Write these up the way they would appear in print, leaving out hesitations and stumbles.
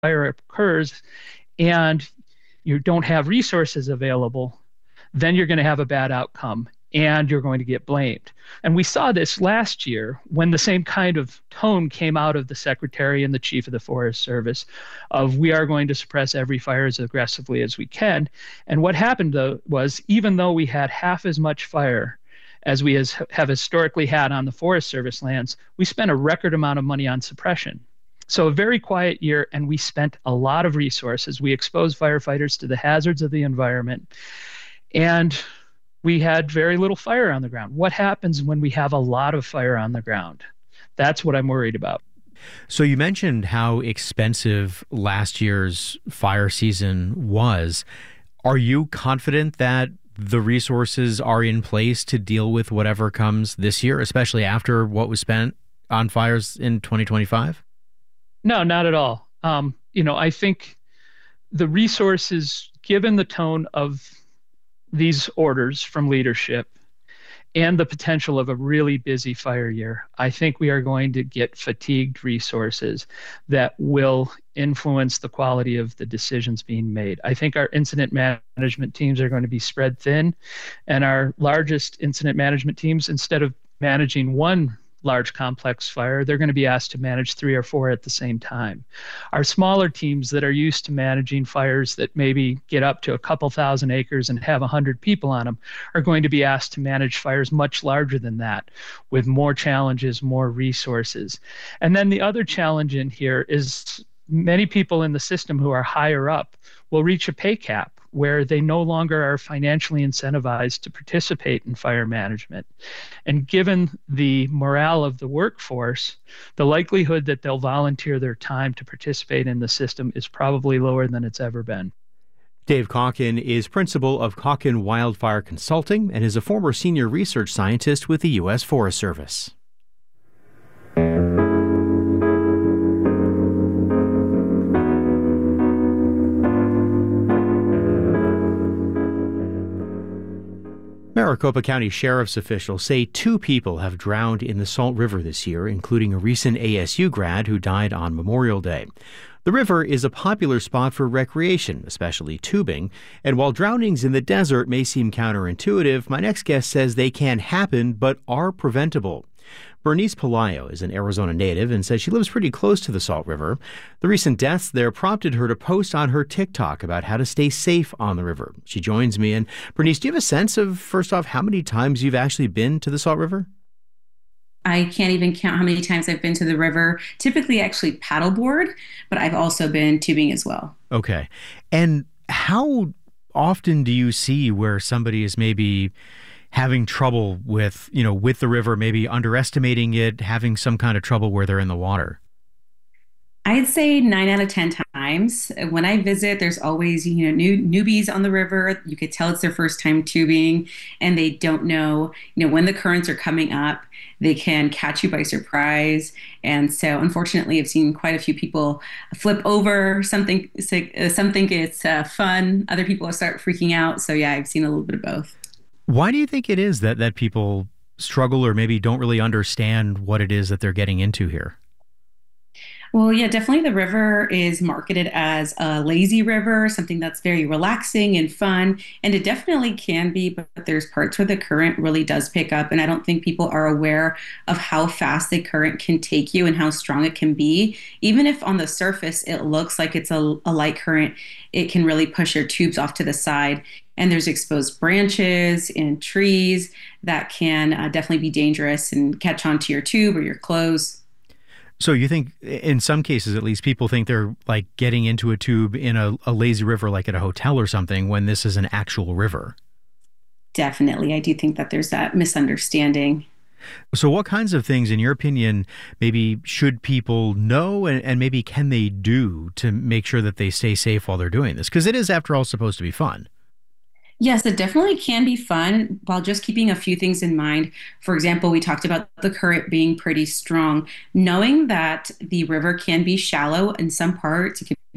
fire occurs and you don't have resources available, then you're going to have a bad outcome and you're going to get blamed. And we saw this last year when the same kind of tone came out of the secretary and the chief of the Forest Service of we are going to suppress every fire as aggressively as we can. And what happened though was even though we had half as much fire as we have historically had on the Forest Service lands, we spent a record amount of money on suppression. So a very quiet year, and we spent a lot of resources. We exposed firefighters to the hazards of the environment, and we had very little fire on the ground. What happens when we have a lot of fire on the ground? That's what I'm worried about. So you mentioned how expensive last year's fire season was. Are you confident that the resources are in place to deal with whatever comes this year, especially after what was spent on fires in 2025? No, not at all. I think the resources, given the tone of these orders from leadership and the potential of a really busy fire year, I think we are going to get fatigued resources that will influence the quality of the decisions being made. I think our incident management teams are going to be spread thin, and our largest incident management teams, instead of managing one large complex fire, they're going to be asked to manage 3 or 4 at the same time. Our smaller teams that are used to managing fires that maybe get up to a couple thousand acres and have 100 people on them are going to be asked to manage fires much larger than that with more challenges, more resources. And then the other challenge in here is many people in the system who are higher up will reach a pay cap where they no longer are financially incentivized to participate in fire management. And given the morale of the workforce, the likelihood that they'll volunteer their time to participate in the system is probably lower than it's ever been. Dave Calkin is principal of Calkin Wildfire Consulting and is a former senior research scientist with the U.S. Forest Service. Maricopa County Sheriff's officials say 2 people have drowned in the Salt River this year, including a recent ASU grad who died on Memorial Day. The river is a popular spot for recreation, especially tubing, and while drownings in the desert may seem counterintuitive, my next guest says they can happen but are preventable. Bernice Pelayo is an Arizona native and says she lives pretty close to the Salt River. The recent deaths there prompted her to post on her TikTok about how to stay safe on the river. She joins me. And Bernice, do you have a sense of, first off, how many times you've actually been to the Salt River? I can't even count how many times I've been to the river, typically actually paddleboard, but I've also been tubing as well. Okay. And how often do you see where somebody is maybe having trouble with the river, maybe underestimating it, having some kind of trouble where they're in the water? I'd say 9 out of 10 times. When I visit, there's always, newbies on the river. You could tell it's their first time tubing and they don't know, when the currents are coming up, they can catch you by surprise. And so unfortunately, I've seen quite a few people flip over, something gets fun. Other people start freaking out. So yeah, I've seen a little bit of both. Why do you think it is that people struggle or maybe don't really understand what it is that they're getting into here? Well, yeah, definitely the river is marketed as a lazy river, something that's very relaxing and fun. And it definitely can be, but there's parts where the current really does pick up. And I don't think people are aware of how fast the current can take you and how strong it can be. Even if on the surface it looks like it's a light current, it can really push your tubes off to the side. And there's exposed branches and trees that can definitely be dangerous and catch onto your tube or your clothes. So you think, in some cases at least, people think they're like getting into a tube in a lazy river like at a hotel or something when this is an actual river? Definitely. I do think that there's that misunderstanding. So what kinds of things, in your opinion, maybe should people know and maybe can they do to make sure that they stay safe while they're doing this? Because it is, after all, supposed to be fun. Yes, it definitely can be fun while just keeping a few things in mind. For example, we talked about the current being pretty strong. Knowing that the river can be shallow in some parts, it can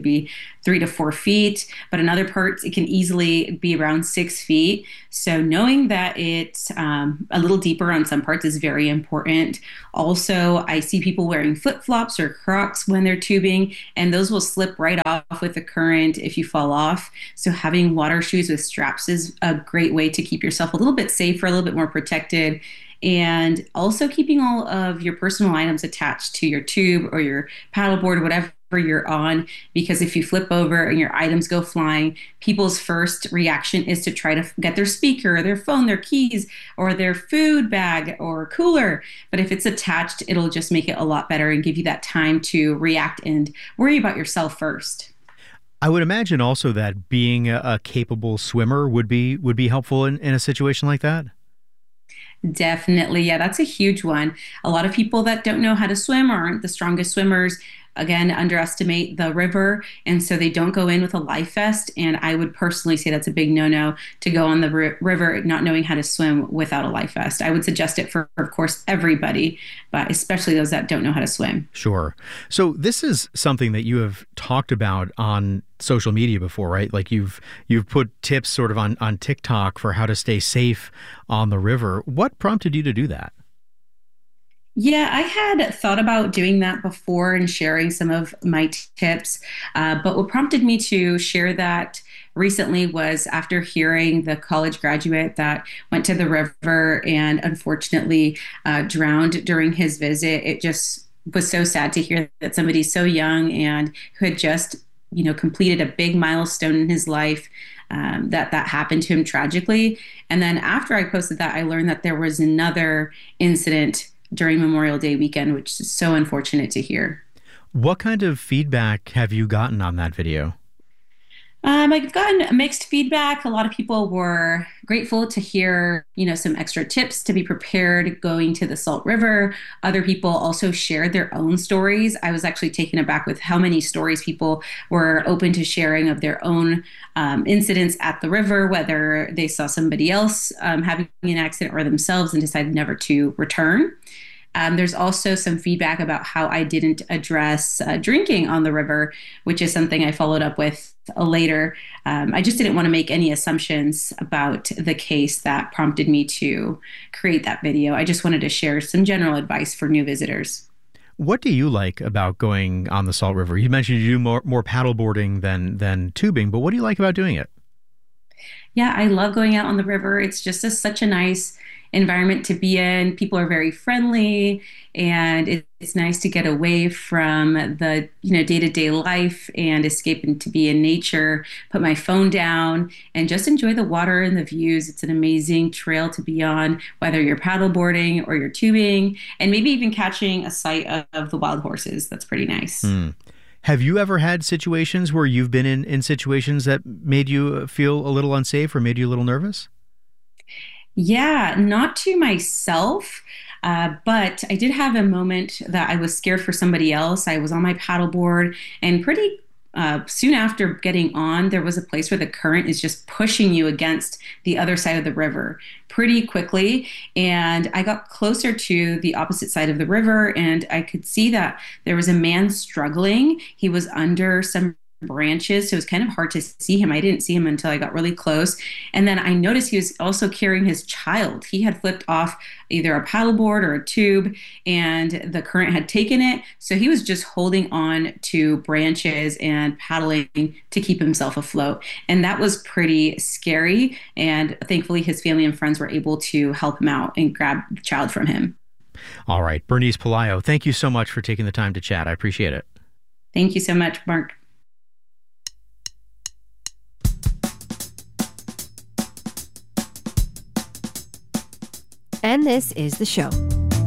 be 3 to 4 feet, but in other parts, it can easily be around 6 feet. So knowing that it's a little deeper on some parts is very important. Also, I see people wearing flip-flops or Crocs when they're tubing, and those will slip right off with the current if you fall off. So having water shoes with straps is a great way to keep yourself a little bit safer, a little bit more protected. And also keeping all of your personal items attached to your tube or your paddleboard, whatever you're on, because if you flip over and your items go flying, people's first reaction is to try to get their speaker, their phone, their keys, or their food bag or cooler. But if it's attached, it'll just make it a lot better and give you that time to react and worry about yourself first. I would imagine also that being a capable swimmer would be helpful in a situation like that. Definitely. Yeah, that's a huge one. A lot of people that don't know how to swim or aren't the strongest swimmers, again, underestimate the river. And so they don't go in with a life vest. And I would personally say that's a big no-no to go on the river not knowing how to swim without a life vest. I would suggest it for, of course, everybody, but especially those that don't know how to swim. Sure. So this is something that you have talked about on social media before, right? Like you've put tips sort of on TikTok for how to stay safe on the river. What prompted you to do that? Yeah, I had thought about doing that before and sharing some of my tips. But what prompted me to share that recently was after hearing the college graduate that went to the river and unfortunately drowned during his visit. It just was so sad to hear that somebody so young and who had just, completed a big milestone in his life, that happened to him tragically. And then after I posted that, I learned that there was another incident during Memorial Day weekend, which is so unfortunate to hear. What kind of feedback have you gotten on that video? I've gotten mixed feedback. A lot of people were grateful to hear, some extra tips to be prepared going to the Salt River. Other people also shared their own stories. I was actually taken aback with how many stories people were open to sharing of their own incidents at the river, whether they saw somebody else having an accident or themselves and decided never to return. There's also some feedback about how I didn't address drinking on the river, which is something I followed up with later. I just didn't want to make any assumptions about the case that prompted me to create that video. I just wanted to share some general advice for new visitors. What do you like about going on the Salt River? You mentioned you do more paddleboarding than tubing, but what do you like about doing it? Yeah, I love going out on the river. It's just such a nice environment to be in. People are very friendly, and it's nice to get away from the day-to-day life and escape and to be in nature, put my phone down, and just enjoy the water and the views. It's an amazing trail to be on, whether you're paddleboarding or you're tubing, and maybe even catching a sight of the wild horses. That's pretty nice. Have you ever had situations where you've been in situations that made you feel a little unsafe or made you a little nervous? Yeah, not to myself, but I did have a moment that I was scared for somebody else. I was on my paddleboard, and pretty soon after getting on, there was a place where the current is just pushing you against the other side of the river pretty quickly. And I got closer to the opposite side of the river, and I could see that there was a man struggling. He was under some branches, so it was kind of hard to see him. I didn't see him until I got really close. And then I noticed he was also carrying his child. He had flipped off either a paddleboard or a tube, and the current had taken it. So he was just holding on to branches and paddling to keep himself afloat. And that was pretty scary. And thankfully, his family and friends were able to help him out and grab the child from him. All right. Bernice Pelayo, thank you so much for taking the time to chat. I appreciate it. Thank you so much, Mark. And this is the show.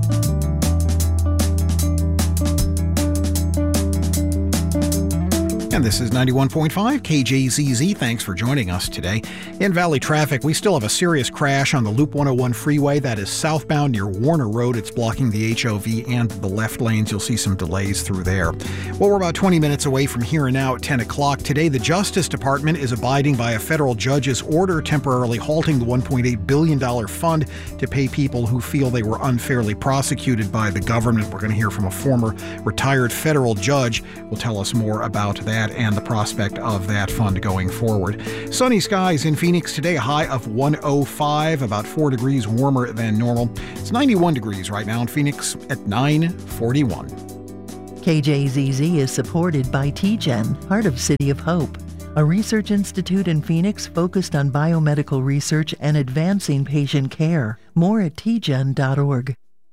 And this is 91.5 KJZZ. Thanks for joining us today. In Valley traffic, we still have a serious crash on the Loop 101 freeway that is southbound near Warner Road. It's blocking the HOV and the left lanes. You'll see some delays through there. Well, we're about 20 minutes away from here and now at 10 o'clock. Today, the Justice Department is abiding by a federal judge's order temporarily halting the $1.8 billion fund to pay people who feel they were unfairly prosecuted by the government. We're going to hear from a former retired federal judge. Will tell us more about that that and the prospect of that fund going forward. Sunny skies in Phoenix today, a high of 105, about 4 degrees warmer than normal. It's 91 degrees right now in Phoenix at 9:41. KJZZ is supported by TGen, part of City of Hope, a research institute in Phoenix focused on biomedical research and advancing patient care. More at tgen.org.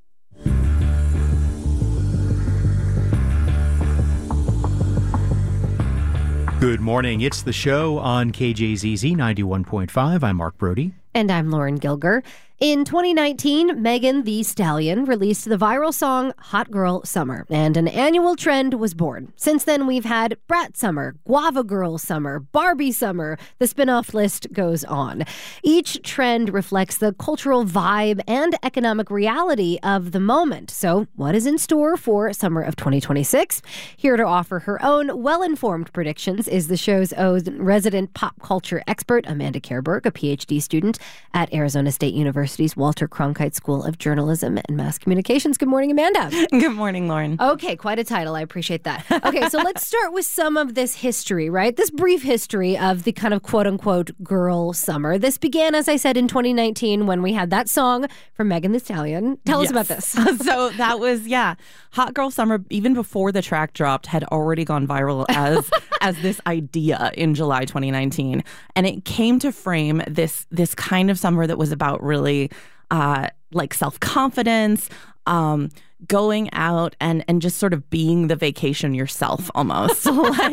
Good morning. It's The Show on KJZZ 91.5. I'm Mark Brody. And I'm Lauren Gilger. In 2019, Megan Thee Stallion released the viral song Hot Girl Summer, and an annual trend was born. Since then, we've had Brat Summer, Guava Girl Summer, Barbie Summer. The spin-off list goes on. Each trend reflects the cultural vibe and economic reality of the moment. So what is in store for summer of 2026? Here to offer her own well-informed predictions is the show's own resident pop culture expert, Amanda Kerberg, a PhD student at Arizona State University's Walter Cronkite School of Journalism and Mass Communications. Good morning, Amanda. Good morning, Lauren. Okay, quite a title. I appreciate that. Okay, so let's start with some of this history, right? This brief history of the kind of quote-unquote girl summer. This began, as I said, in 2019 when we had that song from Megan Thee Stallion. Tell us about this. So that was, Hot Girl Summer, even before the track dropped, had already gone viral as this idea in July 2019. And it came to frame this kind of summer that was about really like self-confidence, going out and just sort of being the vacation yourself almost.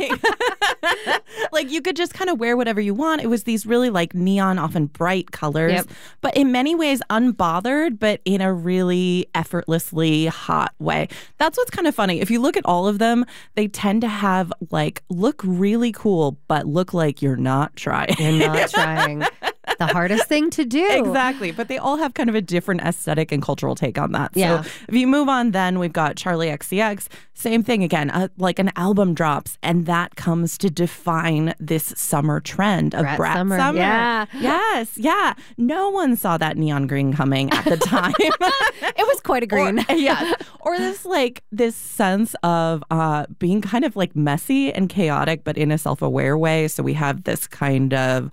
like you could just kind of wear whatever you want. It was these really like neon, often bright colors, but in many ways unbothered, but in a really effortlessly hot way. That's what's kind of funny. If you look at all of them, they tend to have like look really cool, but look like you're not trying. You're not trying. The hardest thing to do. Exactly. But they all have kind of a different aesthetic and cultural take on that. Yeah. So if you move on, then we've got Charli XCX. Same thing again, like an album drops, and that comes to define this summer trend of Brat Summer. Yeah. Yes. Yeah. No one saw that neon green coming at the time. It was quite a green. Or this sense of being kind of like messy and chaotic, but in a self-aware way. So we have this kind of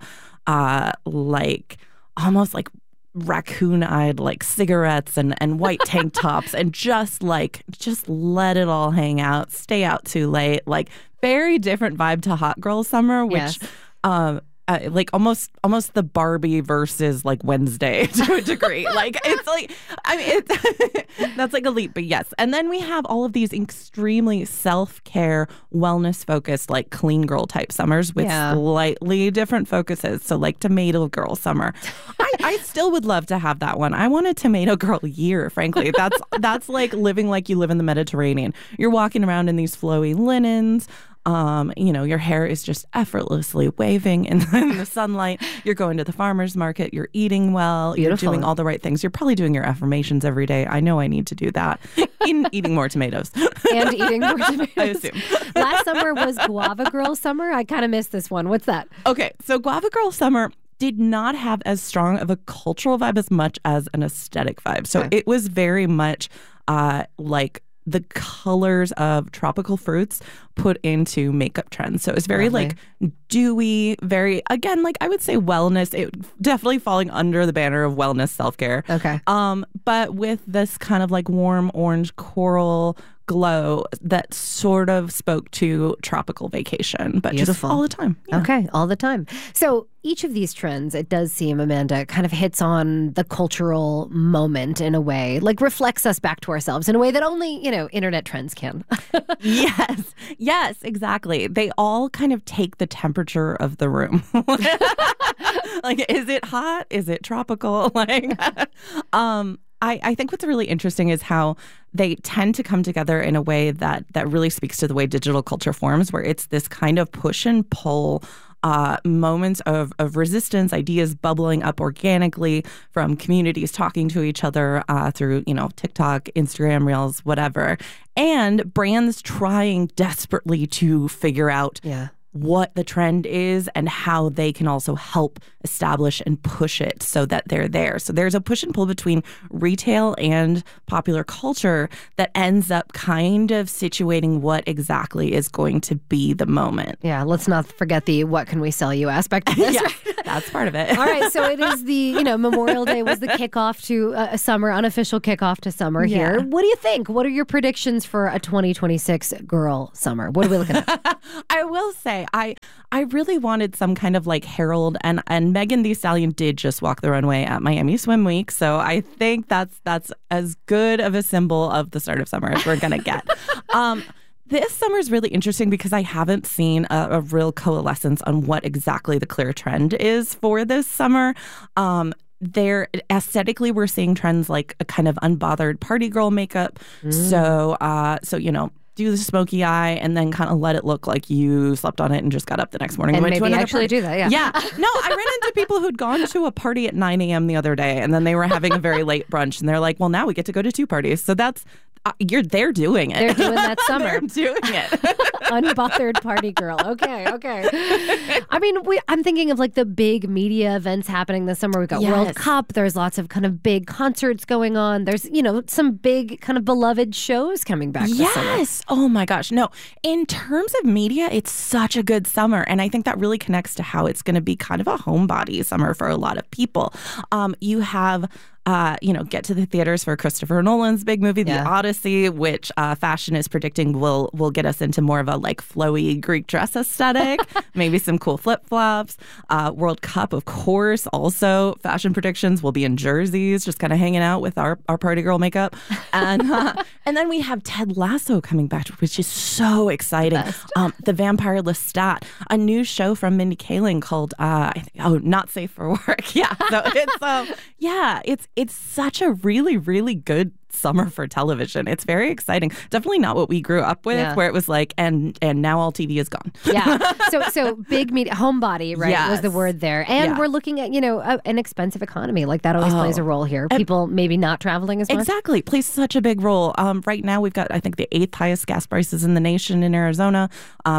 like almost like raccoon-eyed like cigarettes and white tank tops and just let it all hang out, stay out too late. Like very different vibe to Hot Girl Summer, which like almost the Barbie versus like Wednesday to a degree. Like it's like, I mean, that's like a leap, but yes. And then we have all of these extremely self-care, wellness-focused, like clean girl type summers with slightly different focuses. So like Tomato Girl Summer. I still would love to have that one. I want a Tomato Girl year, frankly. That's like living like you live in the Mediterranean. You're walking around in these flowy linens. Your hair is just effortlessly waving in the sunlight. You're going to the farmer's market. You're eating well. Beautiful. You're doing all the right things. You're probably doing your affirmations every day. I know I need to do that. Eating more tomatoes. And eating more tomatoes. I assume. Last summer was Guava Girl Summer. I kind of missed this one. What's that? Okay, so Guava Girl Summer did not have as strong of a cultural vibe as much as an aesthetic vibe. So it was very much like the colors of tropical fruits put into makeup trends. So it was very like dewy, very, again, like I would say wellness. It definitely falling under the banner of wellness, self-care. Okay. But with this kind of like warm orange coral glow that sort of spoke to tropical vacation, but just all the time. Yeah. Okay, all the time. So each of these trends, it does seem, Amanda, kind of hits on the cultural moment in a way, like reflects us back to ourselves in a way that only, internet trends can. Yes, exactly. They all kind of take the temperature of the room. Like, is it hot? Is it tropical? I think what's really interesting is how they tend to come together in a way that really speaks to the way digital culture forms, where it's this kind of push and pull moments of resistance, ideas bubbling up organically from communities talking to each other through, TikTok, Instagram, Reels, whatever, and brands trying desperately to figure out what the trend is and how they can also help establish and push it so that they're there. So there's a push and pull between retail and popular culture that ends up kind of situating what exactly is going to be the moment. Yeah, let's not forget the what can we sell you aspect of this. Yeah, that's part of it. All right, so it is the, Memorial Day was the kickoff to a summer, unofficial kickoff to summer here. What do you think? What are your predictions for a 2026 girl summer? What are we looking at? I will say, I really wanted some kind of like herald, and Megan Thee Stallion did just walk the runway at Miami Swim Week, so I think that's as good of a symbol of the start of summer as we're gonna get. This summer is really interesting because I haven't seen a real coalescence on what exactly the clear trend is for this summer. Aesthetically, we're seeing trends like a kind of unbothered party girl makeup. So do the smoky eye and then kind of let it look like you slept on it and just got up the next morning and and went maybe to another actually party. Do that. Yeah. Yeah. No, I ran into people who'd gone to a party at 9 a.m. the other day, and then they were having a very late brunch, and they're like, well, now we get to go to 2 parties. So that's they're doing it. They're doing that summer. They're doing it. Unbothered party girl. Okay. I mean, I'm thinking of like the big media events happening this summer. We've got World Cup. There's lots of kind of big concerts going on. There's, some big kind of beloved shows coming back this summer. Yes. Oh my gosh. No, in terms of media, it's such a good summer. And I think that really connects to how it's going to be kind of a homebody summer for a lot of people. You have get to the theaters for Christopher Nolan's big movie, The Odyssey, which fashion is predicting will get us into more of a like flowy Greek dress aesthetic, maybe some cool flip-flops. World Cup, of course, also fashion predictions will be in jerseys, just kind of hanging out with our party girl makeup. And then we have Ted Lasso coming back, which is so exciting. The Vampire Lestat, a new show from Mindy Kaling called Not Safe for Work. Yeah. So it's such a really, really good summer for television. It's very exciting. Definitely not what we grew up with, where it was like, and now all TV is gone. Yeah. So big media, homebody, right, was the word there. And we're looking at, an expensive economy. Like that always plays a role here. People maybe not traveling as much. Exactly. Plays such a big role. Right now we've got, I think, the 8th highest gas prices in the nation in Arizona.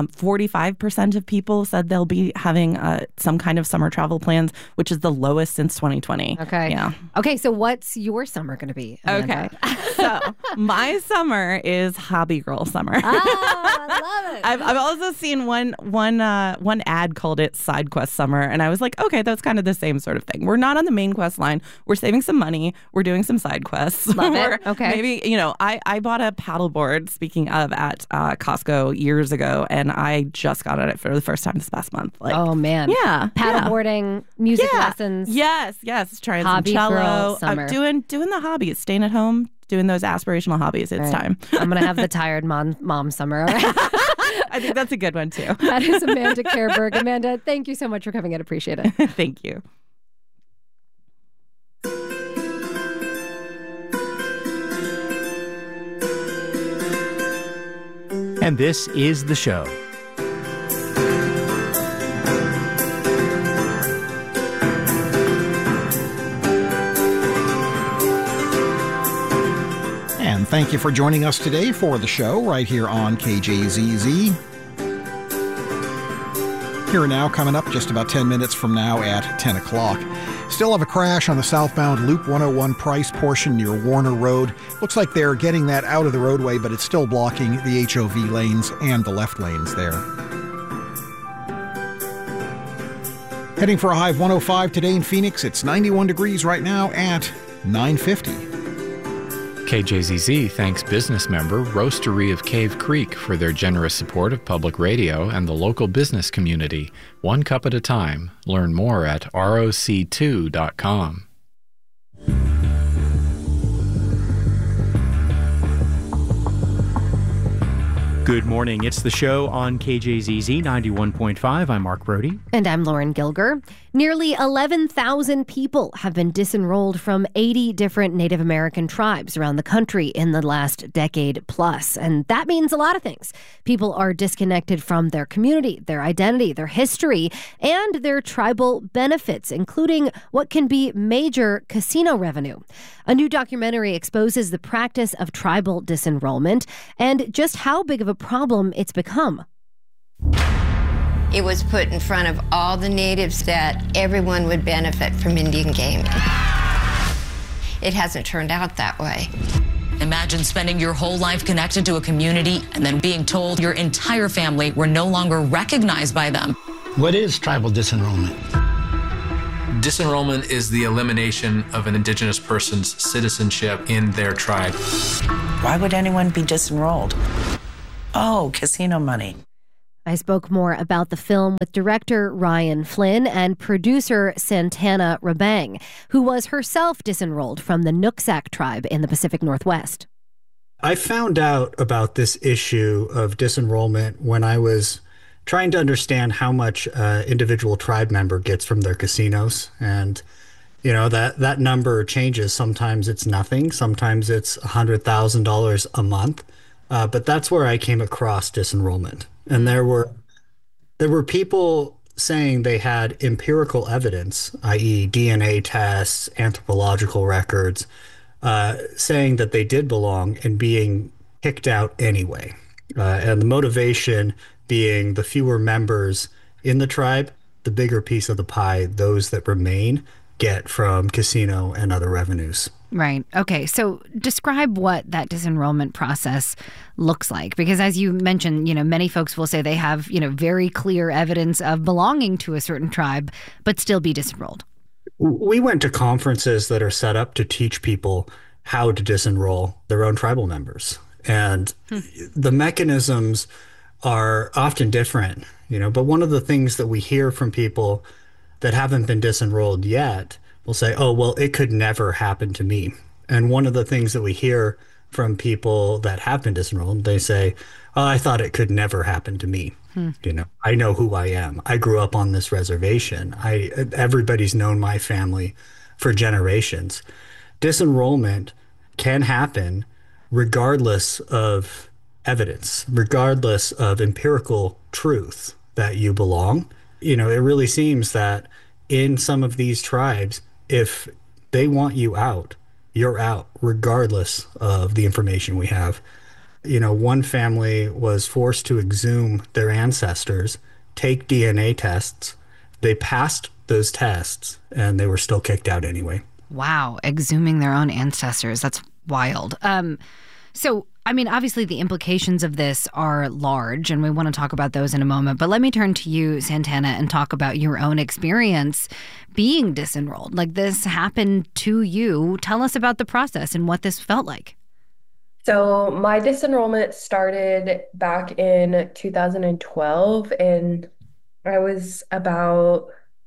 45% of people said they'll be having some kind of summer travel plans, which is the lowest since 2020. Okay. Yeah. Okay. So what's your summer going to be, Amanda? Okay. So my summer is hobby girl summer. I love it. I've also seen one ad called it Side Quest Summer, and I was like, okay, that's kind of the same sort of thing. We're not on the main quest line. We're saving some money. We're doing some side quests. Love it. Okay. Maybe I bought a paddleboard. Speaking of, at Costco years ago, and I just got on it for the first time this past month. Like, oh man, yeah, paddleboarding, music lessons. Yes. Trying hobby some cello. Girl summer. I'm doing the hobbies. Staying at home. Doing those aspirational hobbies. It's time. I'm going to have the tired mom summer. All right? I think that's a good one, too. That is Amanda Kerberg. Amanda, thank you so much for coming in. Appreciate it. Thank you. And this is the show. And thank you for joining us today for the show right here on KJZZ. Here and Now coming up just about 10 minutes from now at 10 o'clock. Still have a crash on the southbound Loop 101 Price portion near Warner Road. Looks like they're getting that out of the roadway, but it's still blocking the HOV lanes and the left lanes there. Heading for a high of 105 today in Phoenix. It's 91 degrees right now at 9:50. KJZZ thanks business member Roastery of Cave Creek for their generous support of public radio and the local business community. One cup at a time. Learn more at roc2.com. Good morning. It's the show on KJZZ 91.5. I'm Mark Brody. And I'm Lauren Gilger. Nearly 11,000 people have been disenrolled from 80 different Native American tribes around the country in the last decade plus. And that means a lot of things. People are disconnected from their community, their identity, their history, and their tribal benefits, including what can be major casino revenue. A new documentary exposes the practice of tribal disenrollment and just how big of a problem it's become. it was put in front of all the natives that everyone would benefit from Indian gaming. It hasn't turned out that way. Imagine spending your whole life connected to a community and then being told your entire family were no longer recognized by them. What is tribal disenrollment? Disenrollment is the elimination of an Indigenous person's citizenship in their tribe. Why would anyone be disenrolled? Oh, casino money. I spoke more about the film with director Ryan Flynn and producer Santana Rabang, who was herself disenrolled from the Nooksack tribe in the Pacific Northwest. I found out about this issue of disenrollment when I was trying to understand how much individual tribe member gets from their casinos. And, you know, that number changes. Sometimes it's nothing. Sometimes it's $100,000 a month. But that's where I came across disenrollment. And there were people saying they had empirical evidence, i.e. DNA tests, anthropological records, saying that they did belong and being kicked out anyway. And the motivation being the fewer members in the tribe, the bigger piece of the pie those that remain get from casino and other revenues. Right. Okay. So describe what that disenrollment process looks like. Because as you mentioned, you know, many folks will say they have, you know, very clear evidence of belonging to a certain tribe, but still be disenrolled. We went to conferences that are set up to teach people how to disenroll their own tribal members. And the mechanisms are often different, you know, but one of the things that we hear from people that haven't been disenrolled yet will say, oh, well, it could never happen to me. And one of the things that we hear from people that have been disenrolled, they say, oh, I thought it could never happen to me. You know, I know who I am. I grew up on this reservation. Everybody's known my family for generations. Disenrollment can happen regardless of evidence, regardless of empirical truth that you belong. You know, it really seems that in some of these tribes, if they want you out, you're out, regardless of the information we have. You know, one family was forced to exhume their ancestors, take DNA tests. They passed those tests, and they were still kicked out anyway. Wow, exhuming their own ancestors. That's wild. So, I mean, obviously the implications of this are large, and we want to talk about those in a moment. But let me turn to you, Santana, and talk about your own experience being disenrolled. Like, this happened to you. Tell us about the process and what this felt like. So my disenrollment started back in 2012, and I was about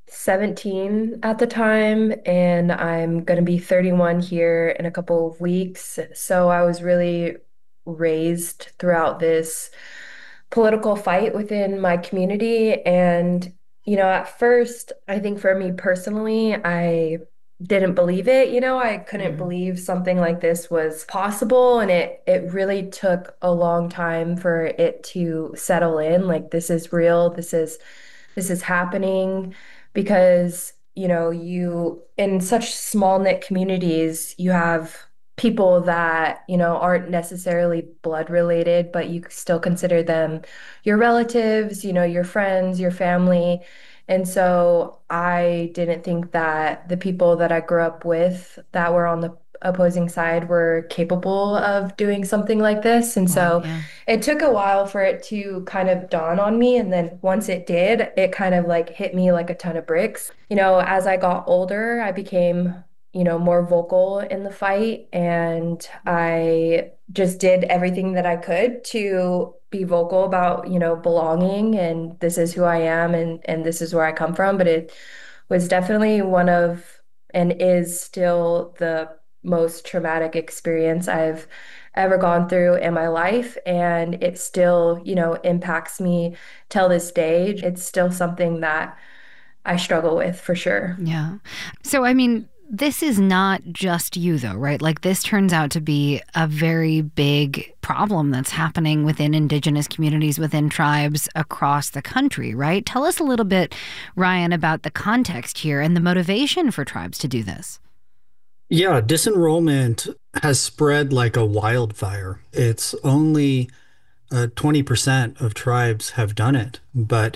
17 at the time, and I'm going to be 31 here in a couple of weeks. So I was really raised throughout this political fight within my community. And, you know, at first, I think for me personally, I didn't believe it. You know, I couldn't believe something like this was possible. And it really took a long time for it to settle in. Like, this is real. This is happening. Because, you know, you in such small knit communities, you have people that, you know, aren't necessarily blood related, but you still consider them your relatives, you know, your friends, your family. And so I didn't think that the people that I grew up with that were on the opposing side were capable of doing something like this. And so it took a while for it to kind of dawn on me. And then once it did, it kind of like hit me like a ton of bricks. You know, as I got older, I became, you know, more vocal in the fight. And I just did everything that I could to be vocal about, you know, belonging, and this is who I am, and this is where I come from. But it was definitely one of, and is still, the most traumatic experience I've ever gone through in my life. And it still, you know, impacts me till this day. It's still something that I struggle with for sure. Yeah. So, I mean, this is not just you, though, right? Like, this turns out to be a very big problem that's happening within Indigenous communities, within tribes across the country, right? Tell us a little bit, Ryan, about the context here and the motivation for tribes to do this. Yeah, disenrollment has spread like a wildfire. It's only 20% of tribes have done it, but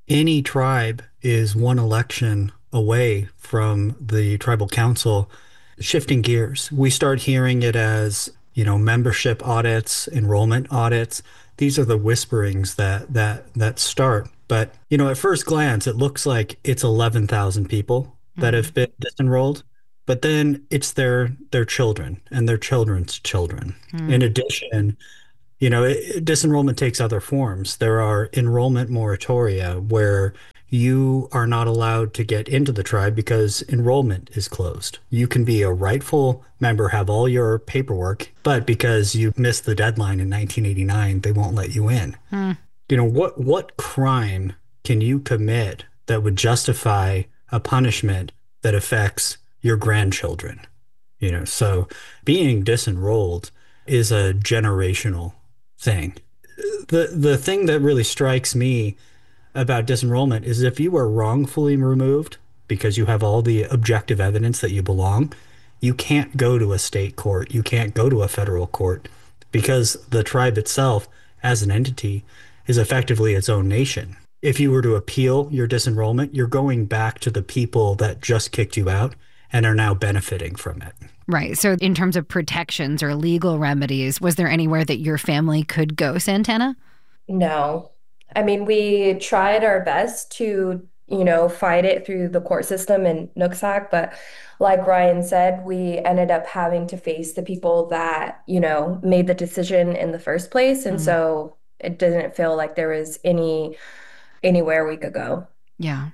Any tribe is one election away from the tribal council shifting gears. We start hearing it as, membership audits, enrollment audits. These are the whisperings that start. But, at first glance, it looks like it's 11,000 people that have been disenrolled. But then it's their children and their children's children. In addition, disenrollment takes other forms. There are enrollment moratoria where you are not allowed to get into the tribe because enrollment is closed. You can be a rightful member, have all your paperwork, but because you missed the deadline in 1989, they won't let you in. What crime can you commit that would justify a punishment that affects your grandchildren? So being disenrolled is a generational thing. The thing that really strikes me about disenrollment is if you are wrongfully removed because you have all the objective evidence that you belong, you can't go to a state court, you can't go to a federal court, because the tribe itself as an entity is effectively its own nation. If you were to appeal your disenrollment, you're going back to the people that just kicked you out and are now benefiting from it. Right. So in terms of protections or legal remedies, was there anywhere that your family could go, Santana? No. I mean, we tried our best to, fight it through the court system in Nooksack, but like Ryan said, we ended up having to face the people that, made the decision in the first place. And so it didn't feel like there was anywhere we could go. Yeah.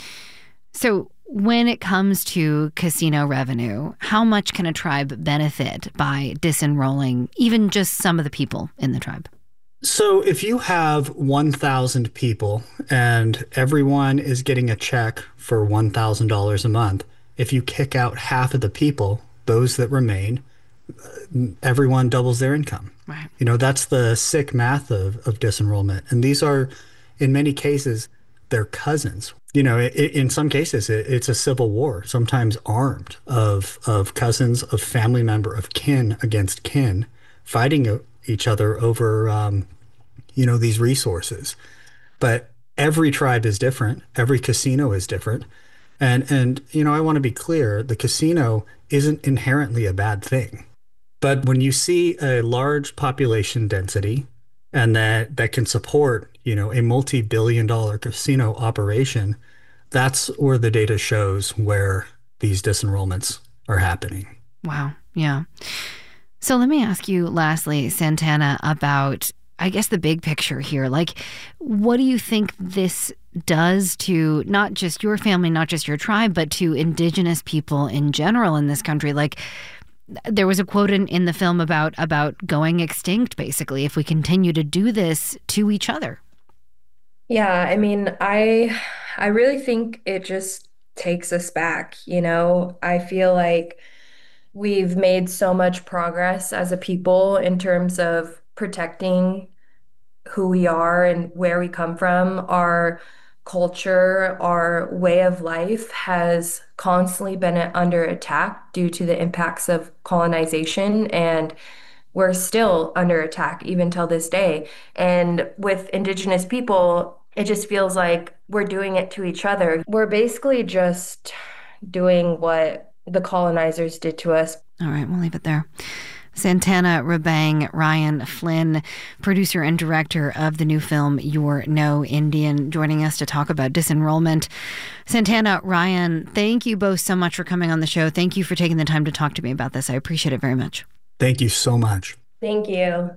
So when it comes to casino revenue, how much can a tribe benefit by disenrolling even just some of the people in the tribe? So if you have 1,000 people and everyone is getting a check for $1,000 a month, if you kick out half of the people, those that remain, everyone doubles their income. Right. That's the sick math of disenrollment. And these are, in many cases, their cousins. In some cases, it's a civil war, sometimes armed, of cousins, of family member, of kin against kin, fighting each other over, these resources. But every tribe is different. Every casino is different. And I want to be clear, the casino isn't inherently a bad thing. But when you see a large population density and that can support, a multi-billion-dollar casino operation, that's where the data shows where these disenrollments are happening. Wow. Yeah. So let me ask you lastly, Santana, about, I guess, the big picture here. Like, what do you think this does to not just your family, not just your tribe, but to Indigenous people in general in this country? Like, there was a quote in the film about going extinct, basically, if we continue to do this to each other. Yeah, I mean, I really think it just takes us back. I feel like we've made so much progress as a people in terms of protecting who we are and where we come from. Our culture, our way of life has constantly been under attack due to the impacts of colonization, and we're still under attack even till this day. And with Indigenous people, it just feels like we're doing it to each other. We're basically just doing what the colonizers did to us. All right, we'll leave it there. Santana Rabang, Ryan Flynn, producer and director of the new film You're No Indian, joining us to talk about disenrollment. Santana, Ryan, thank you both so much for coming on the show. Thank you for taking the time to talk to me about this. I appreciate it very much. Thank you so much. Thank you.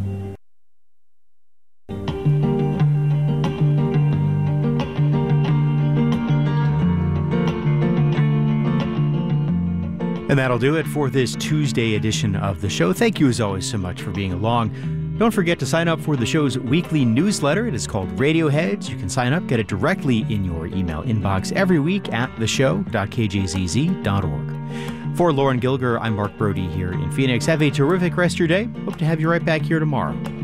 And that'll do it for this Tuesday edition of the show. Thank you as always so much for being along. Don't forget to sign up for the show's weekly newsletter. It is called Radioheads. You can sign up, get it directly in your email inbox every week at theshow.kjzz.org. For Lauren Gilger, I'm Mark Brody here in Phoenix. Have a terrific rest of your day. Hope to have you right back here tomorrow.